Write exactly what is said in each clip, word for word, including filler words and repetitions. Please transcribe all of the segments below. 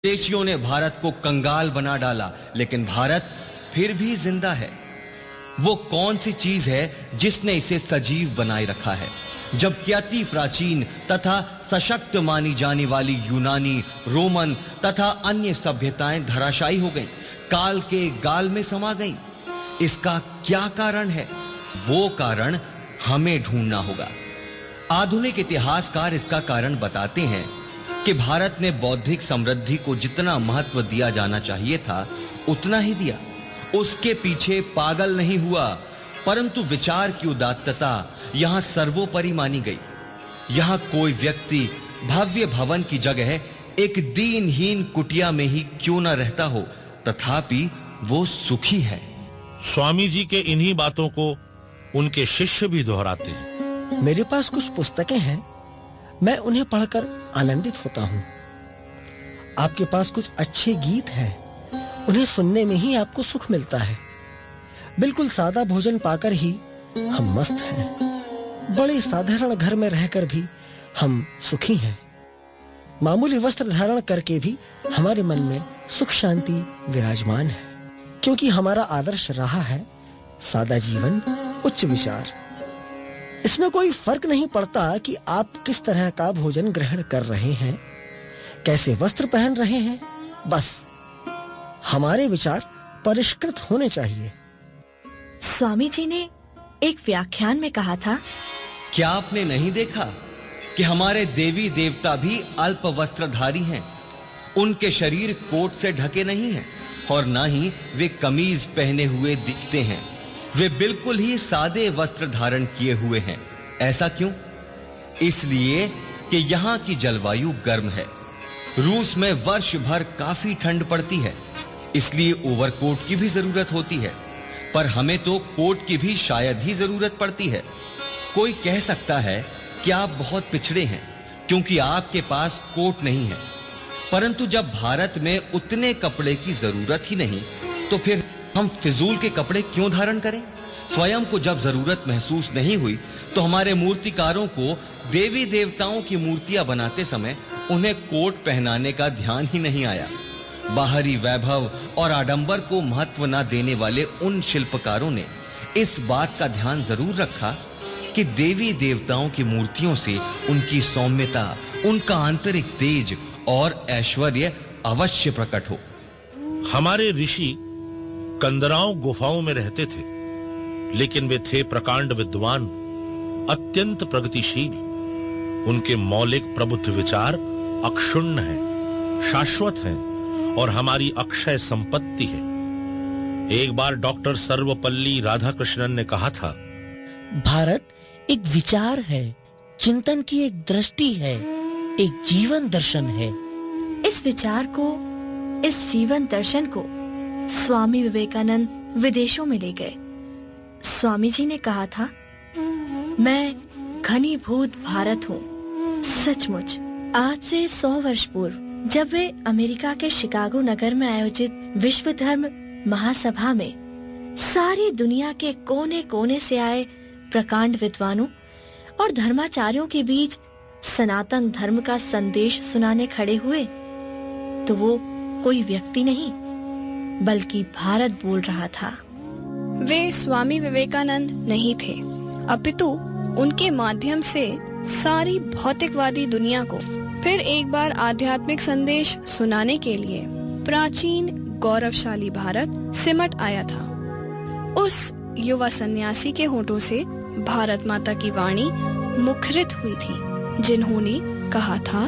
विदेशियों ने भारत को कंगाल बना डाला, लेकिन भारत फिर भी जिंदा है। वो कौन सी चीज है जिसने इसे सजीव बनाए रखा है? जबकि अति प्राचीन तथा सशक्त मानी जाने वाली यूनानी, रोमन तथा अन्य सभ्यताएं धराशायी हो गईं, काल के गाल में समा गईं। इसका क्या कारण है? वो कारण हमें ढूंढना होगा। आधुनिक इतिहासकार इसका कारण बताते हैं कि भारत ने बौद्धिक समृद्धि को जितना महत्व दिया जाना चाहिए था, उतना ही दिया। उसके पीछे पागल नहीं हुआ, परंतु विचार की उदात्तता यहां सर्वोपरि मानी गई। यहां कोई व्यक्ति भव्य भवन की जगह एक दीनहीन कुटिया में ही क्यों न रहता हो, तथापि वो सुखी है। स्वामी जी के इन्हीं बातों को उनके शिष्य भी दोहराते हैं। मेरे पास कुछ पुस्तकें हैं, मैं उन्हें पढ़कर आनंदित होता हूं। आपके पास कुछ अच्छे गीत हैं, उन्हें सुनने में ही आपको सुख मिलता है। बिल्कुल सादा भोजन पाकर ही हम मस्त हैं। बड़े साधारण घर में रहकर भी हम सुखी हैं। मामूली वस्त्र धारण करके भी हमारे मन में सुख शांति विराजमान है, क्योंकि हमारा आदर्श रहा है सादा जीवन, उच्च विचार। इसमें कोई फर्क नहीं पड़ता कि आप किस तरह का भोजन ग्रहण कर रहे हैं, कैसे वस्त्र पहन रहे हैं, बस हमारे विचार परिष्कृत होने चाहिए। स्वामी जी ने एक व्याख्यान में कहा था, क्या आपने नहीं देखा कि हमारे देवी देवता भी अल्प वस्त्रधारी हैं? उनके शरीर कोट से ढके नहीं हैं और ना ही वे कमीज पहने हुए दिखते हैं। वे बिल्कुल ही सादे वस्त्र धारण किए हुए हैं। ऐसा क्यों? इसलिए कि यहां की जलवायु गर्म है। रूस में वर्ष भर काफी ठंड पड़ती है, इसलिए ओवरकोट की भी जरूरत होती है। पर हमें तो कोट की भी शायद ही जरूरत पड़ती है। कोई कह सकता है कि आप बहुत पिछड़े हैं क्योंकि आपके पास कोट नहीं है, परंतु जब भारत में उतने कपड़े की जरूरत ही नहीं, तो फिर हम फिजूल के कपड़े क्यों धारण करें? स्वयं को जब जरूरत महसूस नहीं हुई, तो हमारे मूर्तिकारों को देवी देवताओं की मूर्तियां बनाते समय उन्हें कोट पहनाने का ध्यान ही नहीं आया। बाहरी वैभव और आडंबर को महत्व न देने वाले उन शिल्पकारों ने इस बात का ध्यान जरूर रखा कि देवी देवताओं की मूर्तियों से उनकी सौम्यता, उनका आंतरिक तेज और ऐश्वर्य अवश्य प्रकट हो। हमारे ऋषि कंदराओं गुफाओं में रहते थे, लेकिन वे थे प्रकांड विद्वान, अत्यंत प्रगतिशील। उनके मौलिक प्रबुद्ध विचार अक्षुण्ण हैं, शाश्वत हैं और हमारी अक्षय संपत्ति है। एक बार डॉक्टर सर्वपल्ली राधाकृष्णन ने कहा था, भारत एक विचार है, चिंतन की एक दृष्टि है, एक जीवन दर्शन है। इस विचार को, इस जीवन दर्शन को स्वामी विवेकानंद विदेशों में ले गए। स्वामी जी ने कहा था, मैं घनीभूत भारत हूँ। सचमुच आज से सौ वर्ष पूर्व जब वे अमेरिका के शिकागो नगर में आयोजित विश्व धर्म महासभा में सारी दुनिया के कोने कोने से आए प्रकांड विद्वानों और धर्माचार्यों के बीच सनातन धर्म का संदेश सुनाने खड़े हुए, तो वो कोई व्यक्ति नहीं बल्कि भारत बोल रहा था। वे स्वामी विवेकानंद नहीं थे, अपितु उनके माध्यम से सारी भौतिकवादी दुनिया को फिर एक बार आध्यात्मिक संदेश सुनाने के लिए प्राचीन गौरवशाली भारत सिमट आया था। उस युवा सन्यासी के होठों से भारत माता की वाणी मुखरित हुई थी, जिन्होंने कहा था,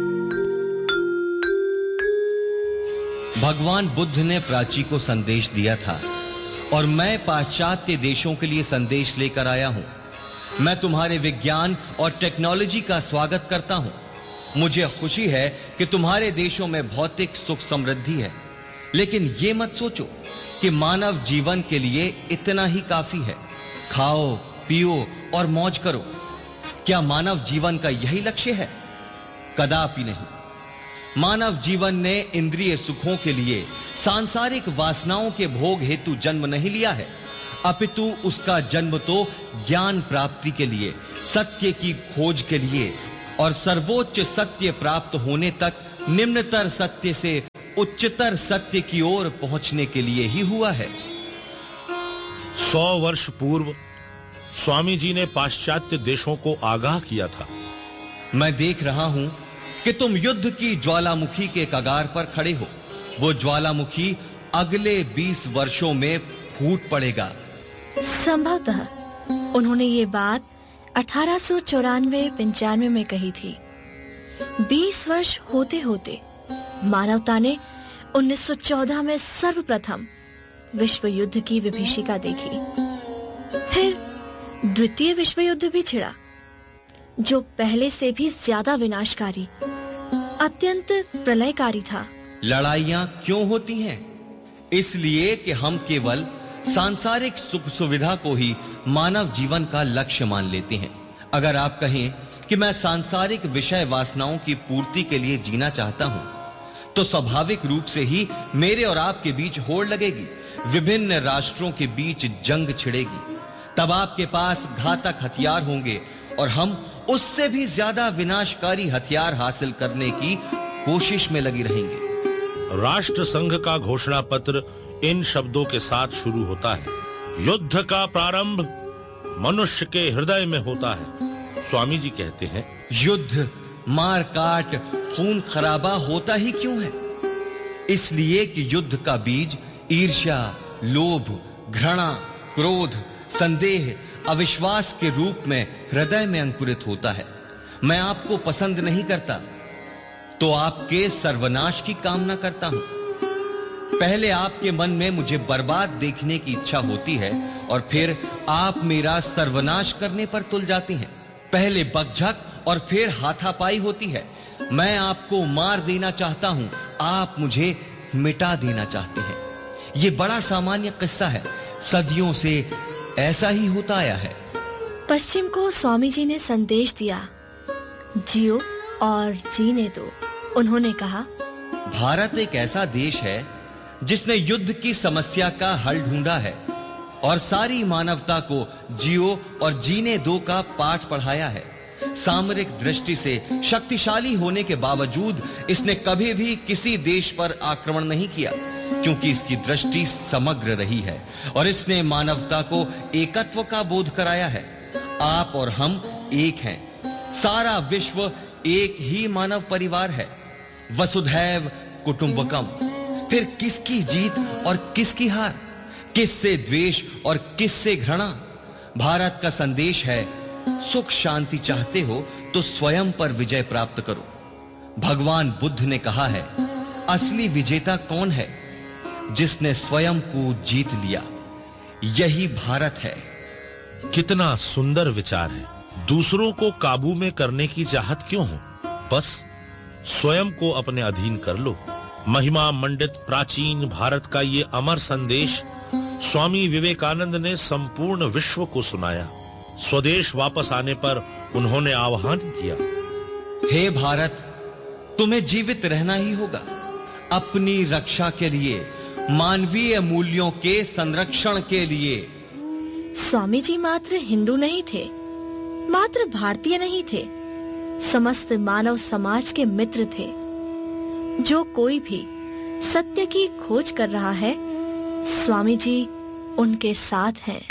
भगवान बुद्ध ने प्राची को संदेश दिया था और मैं पाश्चात्य देशों के लिए संदेश लेकर आया हूं। मैं तुम्हारे विज्ञान और टेक्नोलॉजी का स्वागत करता हूं। मुझे खुशी है कि तुम्हारे देशों में भौतिक सुख समृद्धि है, लेकिन ये मत सोचो कि मानव जीवन के लिए इतना ही काफी है। खाओ, पियो और मौज करो। क्या मानव जीवन का यही लक्ष्य है? कदापि नहीं। मानव जीवन ने इंद्रिय सुखों के लिए, सांसारिक वासनाओं के भोग हेतु जन्म नहीं लिया है, अपितु उसका जन्म तो ज्ञान प्राप्ति के लिए, सत्य की खोज के लिए और सर्वोच्च सत्य प्राप्त होने तक निम्नतर सत्य से उच्चतर सत्य की ओर पहुंचने के लिए ही हुआ है। सौ वर्ष पूर्व स्वामी जी ने पाश्चात्य देशों को आगाह किया था। मैं देख रहा हूं कि तुम युद्ध की ज्वालामुखी के कगार पर खड़े हो। वो ज्वालामुखी अगले बीस वर्षों में फूट पड़ेगा। संभवतः उन्होंने ये बात अठारह सौ चौरानवे पंचानवे में कही थी। बीस वर्ष होते होते मानवता ने उन्नीस सौ चौदह में सर्वप्रथम विश्व युद्ध की विभीषिका देखी। फिर द्वितीय विश्व युद्ध भी छिड़ा, जो पहले से भी ज्यादा विनाशकारी, अत्यंत प्रलयकारी था। लड़ाइयां क्यों होती हैं? इसलिए कि हम केवल सांसारिक सुख सुविधा को ही मानव जीवन का लक्ष्य मान लेते हैं। अगर आप कहें कि मैं सांसारिक विषय वासनाओं की पूर्ति के लिए जीना चाहता हूं, तो स्वाभाविक रूप से ही मेरे और आपके बीच होड़ लगेगी, विभिन्न राष्ट्रों के बीच जंग छिड़ेगी। तब आपके पास घातक हथियार होंगे और हम उससे भी ज्यादा विनाशकारी हथियार हासिल करने की कोशिश में लगी रहेंगे। राष्ट्र संघ का घोषणा पत्र इन शब्दों के साथ शुरू होता है, युद्ध का प्रारंभ मनुष्य के हृदय में होता है। स्वामी जी कहते हैं, युद्ध, मार काट, खून खराबा होता ही क्यों है? इसलिए कि युद्ध का बीज ईर्ष्या, लोभ, घृणा, क्रोध, संदेह, अविश्वास के रूप में हृदय में अंकुरित होता है। मैं आपको पसंद नहीं करता तो आपके सर्वनाश की कामना करता हूं। पहले आपके मन में मुझे बर्बाद देखने की इच्छा होती है और फिर आप मेरा सर्वनाश करने पर तुल जाती हैं। पहले बकझक और फिर हाथापाई होती है। मैं आपको मार देना चाहता हूं, आप मुझे मिटा देना चाहते हैं। यह बड़ा सामान्य किस्सा है, सदियों से ऐसा ही होता आया है। पश्चिम को स्वामी जी ने संदेश दिया, जियो और जीने दो। उन्होंने कहा, भारत एक ऐसा देश है जिसने युद्ध की समस्या का हल ढूंढा है और सारी मानवता को जियो और जीने दो का पाठ पढ़ाया है। सामरिक दृष्टि से शक्तिशाली होने के बावजूद इसने कभी भी किसी देश पर आक्रमण नहीं किया, क्योंकि इसकी दृष्टि समग्र रही है और इसने मानवता को एकत्व का बोध कराया है। आप और हम एक हैं। सारा विश्व एक ही मानव परिवार है, वसुधैव कुटुंबकम। फिर किसकी जीत और किसकी हार, किससे द्वेष और किससे घृणा? भारत का संदेश है, सुख शांति चाहते हो तो स्वयं पर विजय प्राप्त करो। भगवान बुद्ध ने कहा है, असली विजेता कौन है? जिसने स्वयं को जीत लिया। यही भारत है। कितना सुंदर विचार है। दूसरों को काबू में करने की चाहत क्यों हो? बस स्वयं को अपने अधीन कर लो। महिमा मंडित प्राचीन भारत का ये अमर संदेश स्वामी विवेकानंद ने संपूर्ण विश्व को सुनाया। स्वदेश वापस आने पर उन्होंने आह्वान किया, हे भारत, तुम्हें जीवित रहना ही होगा। अपनी रक्षा के लिए, मानवीय मूल्यों के संरक्षण के लिए। स्वामी जी मात्र हिंदू नहीं थे, मात्र भारतीय नहीं थे, समस्त मानव समाज के मित्र थे। जो कोई भी सत्य की खोज कर रहा है, स्वामी जी उनके साथ हैं।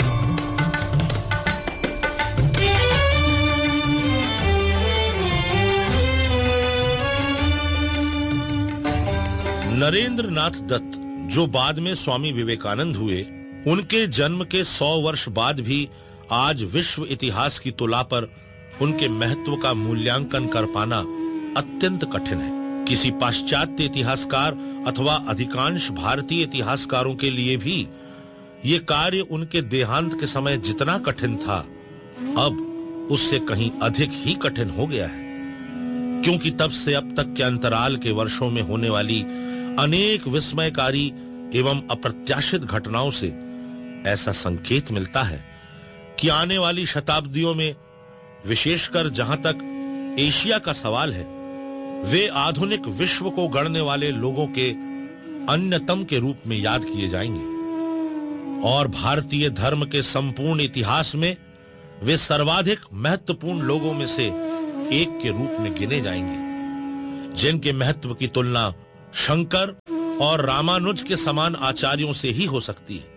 नरेंद्र नाथ दत्त, जो बाद में स्वामी विवेकानंद हुए, उनके जन्म के सौ वर्ष बाद भी आज विश्व इतिहास की तुला पर उनके महत्व का मूल्यांकन कर पाना अत्यंत कठिन है। किसी पाश्चात्य इतिहासकार अथवा अधिकांश भारतीय इतिहासकारों के लिए भी ये कार्य उनके देहांत के समय जितना कठिन था, अब उससे कहीं अधिक ही कठिन हो गया है, क्योंकि तब से अब तक के अंतराल के वर्षों में होने वाली अनेक विस्मयकारी एवं अप्रत्याशित घटनाओं से ऐसा संकेत मिलता है कि आने वाली शताब्दियों में, विशेषकर जहां तक एशिया का सवाल है, वे आधुनिक विश्व को गढ़ने वाले लोगों के अन्यतम के रूप में याद किए जाएंगे और भारतीय धर्म के संपूर्ण इतिहास में वे सर्वाधिक महत्वपूर्ण लोगों में से एक के रूप में गिने जाएंगे। जिनके महत्व की तुलना शंकर और रामानुज के समान आचार्यों से ही हो सकती है।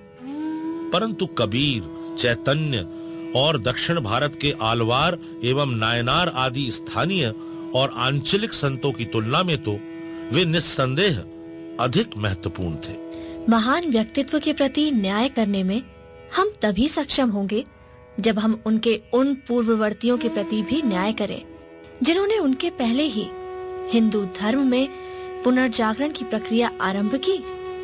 परंतु कबीर, चैतन्य और दक्षिण भारत के आलवार एवं नायनार आदि स्थानीय और आंचलिक संतों की तुलना में तो वे निस्संदेह अधिक महत्वपूर्ण थे। महान व्यक्तित्व के प्रति न्याय करने में हम तभी सक्षम होंगे जब हम उनके उन पूर्ववर्तियों के प्रति भी न्याय करें जिन्होंने उनके पहले ही हिंदू धर्म में पुनर्जागरण की प्रक्रिया आरंभ की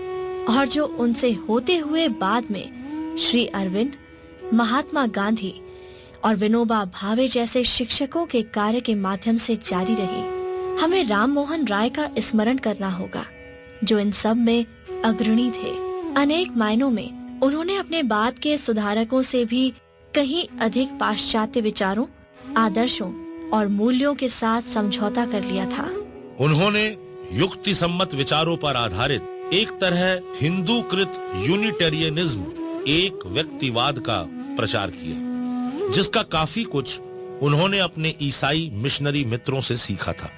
और जो उनसे होते हुए बाद में श्री अरविंद, महात्मा गांधी और विनोबा भावे जैसे शिक्षकों के कार्य के माध्यम से जारी रही। हमें राम मोहन राय का स्मरण करना होगा जो इन सब में अग्रणी थे। अनेक मायनों में उन्होंने अपने बाद के सुधारकों से भी कहीं अधिक पाश्चात्य विचारों, आदर्शों और मूल्यों के साथ समझौता कर लिया था। उन्होंने युक्ति सम्मत विचारों पर आधारित एक तरह हिंदूकृत यूनिटेरियनिज्म, एक व्यक्तिवाद का प्रचार किया, जिसका काफी कुछ उन्होंने अपने ईसाई मिशनरी मित्रों से सीखा था।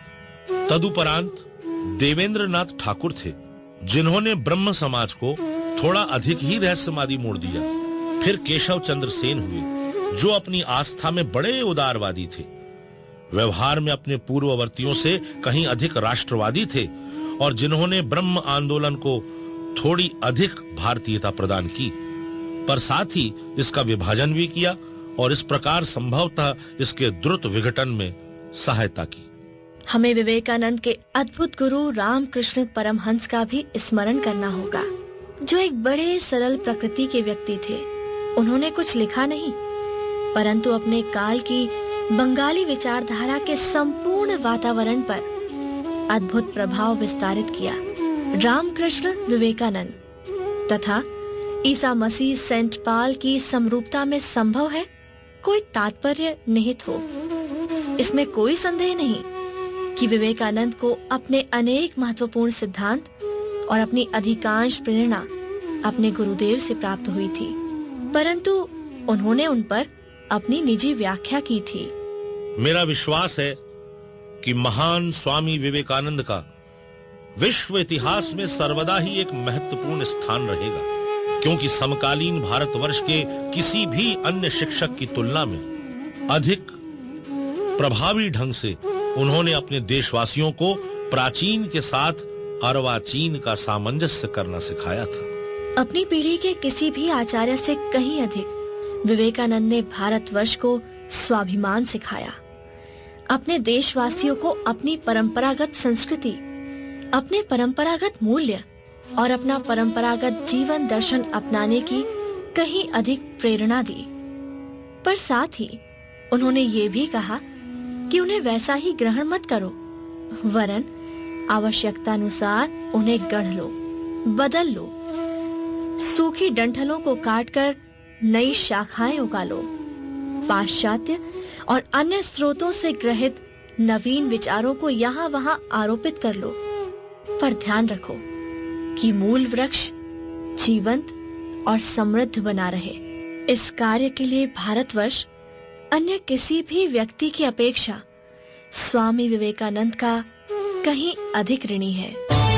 तदुपरांत देवेंद्रनाथ ठाकुर थे जिन्होंने ब्रह्म समाज को थोड़ा अधिक ही रहस्यवादी मोड़ दिया। फिर केशव चंद्र सेन हुए जो अपनी आस्था में बड़े उदारवादी थे, व्यवहार में अपने पूर्ववर्तियों से कहीं अधिक राष्ट्रवादी थे और जिन्होंने ब्रह्म आंदोलन को थोड़ी अधिक भारतीयता प्रदान की, पर साथ ही इसका विभाजन भी किया और इस प्रकार संभवतः इसके द्रुत विघटन में सहायता की। हमें विवेकानंद के अद्भुत गुरु रामकृष्ण परमहंस का भी स्मरण करना होगा जो एक बड़े सरल प्रकृति के व्यक्ति थे। उन्होंने कुछ लिखा नहीं परंतु अपने काल की बंगाली विचारधारा के संपूर्ण वातावरण पर अद्भुत प्रभाव विस्तारित किया। रामकृष्ण विवेकानंद तथा ईसा मसीह सेंट पाल की समरूपता में संभव है कोई तात्पर्य निहित हो। इसमें कोई संदेह नहीं कि विवेकानंद को अपने अनेक महत्वपूर्ण सिद्धांत और अपनी अधिकांश प्रेरणा अपने गुरुदेव से प्राप्त हुई थी, परंतु उन्होंने उन पर अपनी निजी व्याख्या की थी। मेरा विश्वास है कि महान स्वामी विवेकानंद का विश्व इतिहास में सर्वदा ही एक महत्वपूर्ण स्थान रहेगा, क्योंकि समकालीन भारतवर्ष के किसी भी अन्य शिक्षक की तुलना में अधिक प्रभावी ढंग से उन्होंने अपने देशवासियों को प्राचीन के साथ अर्वाचीन का सामंजस्य करना सिखाया था। अपनी पीढ़ी के किसी भी आचार्य से कहीं अधिक विवेकानंद ने भारतवर्ष को स्वाभिमान सिखाया। अपने देशवासियों को अपनी परंपरागत संस्कृति, अपने परंपरागत मूल्य और अपना परंपरागत जीवन दर्शन अपनाने की कहीं अधिक प्रेरणा दी, पर साथ ही उन्होंने ये भी कहा कि उन्हें वैसा ही ग्रहण मत करो, वरन आवश्यकतानुसार उन्हें गढ़ लो, बदल लो, सूखी डंठलों को काटकर नई शाखाएं उगा लो, पाश्चात्य और अन्य स्रोतों से ग्रहित नवीन विचारों को यहाँ वहाँ आरोपित कर लो, पर ध्यान रखो कि मूल वृक्ष जीवंत और समृद्ध बना रहे। इस कार्य के लिए भारतवर्ष अन्य किसी भी व्यक्ति की अपेक्षा स्वामी विवेकानंद का कहीं अधिक ऋणी है।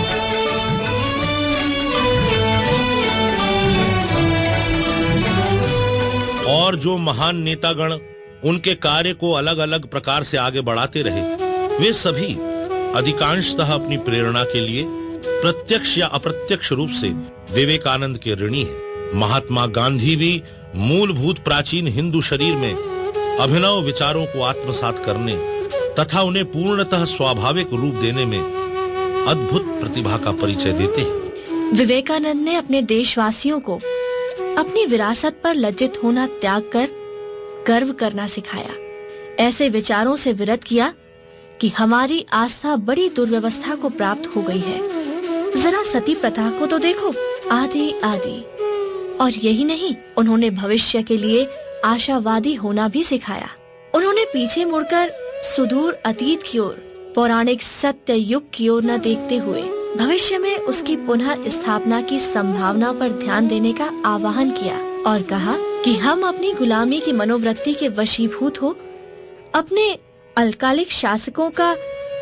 और जो महान नेतागण उनके कार्य को अलग अलग प्रकार से आगे बढ़ाते रहे, वे सभी अधिकांशतः अपनी प्रेरणा के लिए प्रत्यक्ष या अप्रत्यक्ष रूप से विवेकानंद के ऋणी हैं। महात्मा गांधी भी मूलभूत प्राचीन हिंदू शरीर में अभिनव विचारों को आत्मसात करने तथा उन्हें पूर्णतः स्वाभाविक रूप देने में अद्भुत प्रतिभा का परिचय देते हैं। विवेकानंद ने अपने देशवासियों को अपनी विरासत पर लज्जित होना त्याग कर गर्व करना सिखाया। ऐसे विचारों से विरत किया कि हमारी आस्था बड़ी दुर्व्यवस्था को प्राप्त हो गई है। जरा सती प्रथा को तो देखो, आदि आदि। और यही नहीं, उन्होंने भविष्य के लिए आशावादी होना भी सिखाया। उन्होंने पीछे मुड़कर सुदूर अतीत की ओर, पौराणिक सत्य युग की ओर न देखते हुए भविष्य में उसकी पुनः स्थापना की संभावना पर ध्यान देने का आह्वान किया और कहा कि हम अपनी गुलामी की मनोवृत्ति के वशीभूत हो अपने अल्पकालिक शासकों का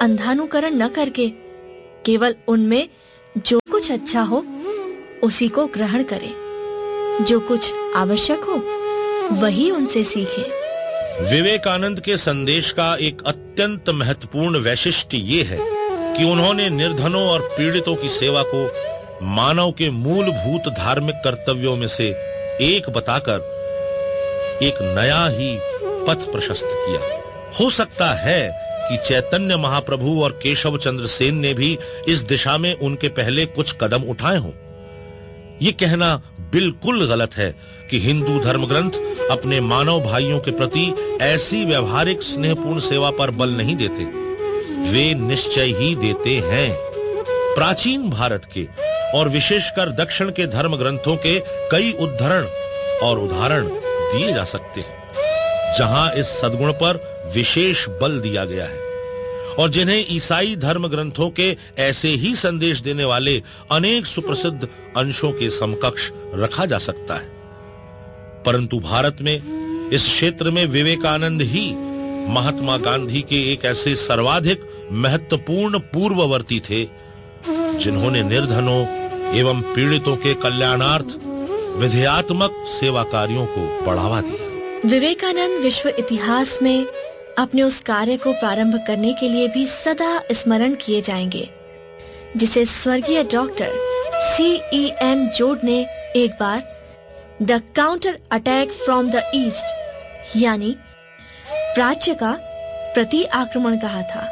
अंधानुकरण न करके केवल उनमें जो कुछ अच्छा हो उसी को ग्रहण करें, जो कुछ आवश्यक हो वही उनसे सीखें। विवेकानंद के संदेश का एक अत्यंत महत्वपूर्ण वैशिष्ट्य ये है कि उन्होंने निर्धनों और पीड़ितों की सेवा को मानव के मूलभूत धार्मिक कर्तव्यों में से एक बताकर एक नया ही पथ प्रशस्त किया। हो सकता है कि चैतन्य महाप्रभु और केशव चंद्र सेन ने भी इस दिशा में उनके पहले कुछ कदम उठाए हों। ये कहना बिल्कुल गलत है कि हिंदू धर्म ग्रंथ अपने मानव भाइयों के प्रति ऐसी व्यवहारिक स्नेहपूर्ण सेवा पर बल नहीं देते। वे निश्चय ही देते हैं। प्राचीन भारत के और विशेषकर दक्षिण के धर्म ग्रंथों के कई उद्धरण और उदाहरण दिए जा सकते हैं जहां इस सद्गुण पर विशेष बल दिया गया है और जिन्हें ईसाई धर्म ग्रंथों के ऐसे ही संदेश देने वाले अनेक सुप्रसिद्ध अंशों के समकक्ष रखा जा सकता है। परंतु भारत में इस क्षेत्र में विवेकानंद ही महात्मा गांधी के एक ऐसे सर्वाधिक महत्वपूर्ण पूर्ववर्ती थे जिन्होंने निर्धनों एवं पीड़ितों के कल्याणार्थ विधेयात्मक सेवा कार्यों को बढ़ावा दिया। विवेकानंद विश्व इतिहास में अपने उस कार्य को प्रारंभ करने के लिए भी सदा स्मरण किए जाएंगे जिसे स्वर्गीय डॉक्टर सी ई एम जोड ने एक बार the counter attack from the east यानी प्राच्य का प्रति आक्रमण कहा था।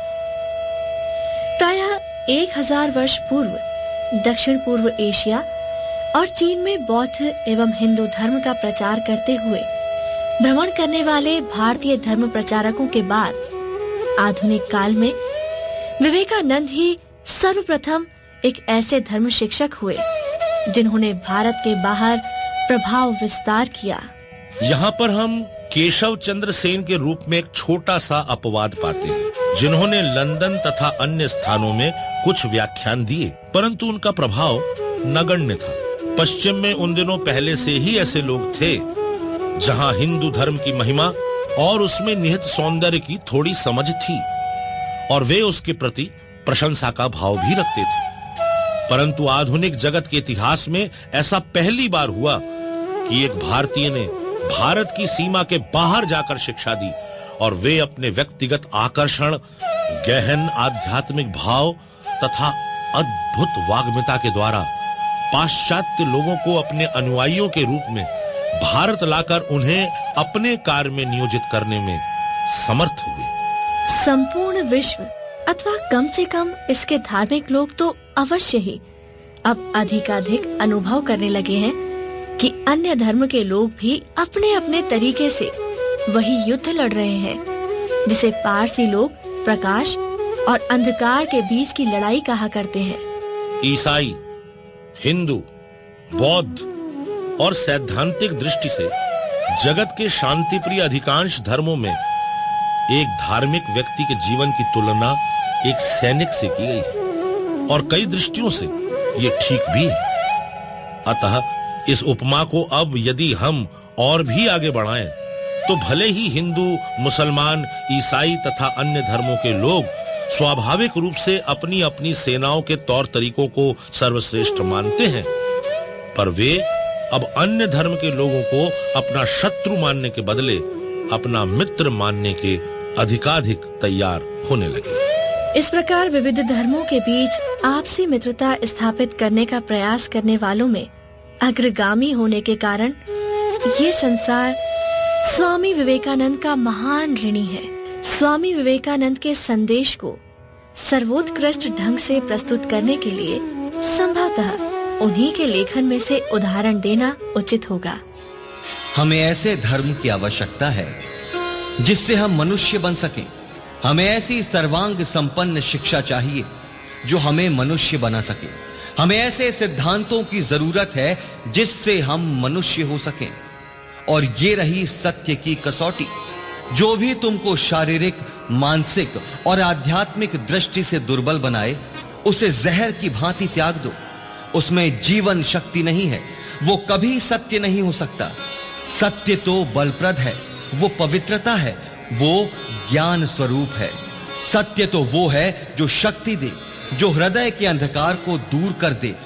प्रायः एक हजार वर्ष पूर्व दक्षिण पूर्व एशिया और चीन में बौद्ध एवं हिंदू धर्म का प्रचार करते हुए भ्रमण करने वाले भारतीय धर्म प्रचारकों के बाद आधुनिक काल में विवेकानंद ही सर्वप्रथम एक ऐसे धर्म शिक्षक हुए जिन्होंने भारत के बाहर प्रभाव विस्तार किया। यहाँ पर हम केशव चंद्र सेन के रूप में एक छोटा सा अपवाद पाते हैं जिन्होंने लंदन तथा अन्य स्थानों में कुछ व्याख्यान दिए, परंतु उनका प्रभाव नगण्य था। पश्चिम में उन दिनों पहले से ही ऐसे लोग थे जहां हिंदू धर्म की महिमा और उसमें निहित सौंदर्य की थोड़ी समझ थी और वे उसके प्रति प्रशंसा का भाव भी रखते थे। परंतु आधुनिक जगत के इतिहास में ऐसा पहली बार हुआ कि एक भारतीय ने भारत की सीमा के बाहर जाकर शिक्षा दी और वे अपने व्यक्तिगत आकर्षण, गहन आध्यात्मिक भाव तथा अद्भुत वाग्मिता के द्वारा पाश्चात्य लोगों को अपने अनुयायियों के रूप में भारत लाकर उन्हें अपने कार्य में नियोजित करने में समर्थ हुए। संपूर्ण विश्व अथवा कम से कम इसके धार्मिक लोग तो अवश्य ही अब अधिकाधिक अनुभव करने लगे हैं कि अन्य धर्म के लोग भी अपने अपने तरीके से वही युद्ध लड़ रहे हैं जिसे पारसी लोग प्रकाश और अंधकार के बीच की लड़ाई कहा करते हैं। ईसाई, हिंदू, बौद्ध और सैद्धांतिक दृष्टि से जगत के शांति प्रिय अधिकांश धर्मों में एक धार्मिक व्यक्ति के जीवन की तुलना एक सैनिक से की गई है और कई दृष्टियों से ये ठीक भी है। अतः इस उपमा को अब यदि हम और भी आगे बढ़ाएं तो भले ही हिंदू, मुसलमान, ईसाई तथा अन्य धर्मों के लोग स्वाभाविक रूप से अपनी अपनी सेनाओं के तौर तरीकों को सर्वश्रेष्ठ मानते हैं, पर वे अब अन्य धर्म के लोगों को अपना शत्रु मानने के बदले अपना मित्र मानने के अधिकाधिक तैयार होने लगे। इस प्रकार विविध धर्मों के बीच आपसी मित्रता स्थापित करने का प्रयास करने वालों में अग्रगामी होने के कारण ये संसार स्वामी विवेकानंद का महान ऋणी है। स्वामी विवेकानंद के संदेश को सर्वोत्कृष्ट ढंग से प्रस्तुत करने के लिए संभवतः उन्हीं के लेखन में से उदाहरण देना उचित होगा। हमें ऐसे धर्म की आवश्यकता है जिससे हम मनुष्य बन सकें। हमें ऐसी सर्वांग संपन्न शिक्षा चाहिए जो हमें मनुष्य बना सके। हमें ऐसे सिद्धांतों की जरूरत है जिससे हम मनुष्य हो सकें। और ये रही सत्य की कसौटी। जो भी तुमको शारीरिक, मानसिक और आध्यात्मिक दृष्टि से दुर्बल बनाए उसे जहर की भांति त्याग दो। उसमें जीवन शक्ति नहीं है, वो कभी सत्य नहीं हो सकता। सत्य तो बलप्रद है, वो पवित्रता है, वो ज्ञान स्वरूप है। सत्य तो वो है जो शक्ति दे, जो हृदय के अंधकार को दूर कर दे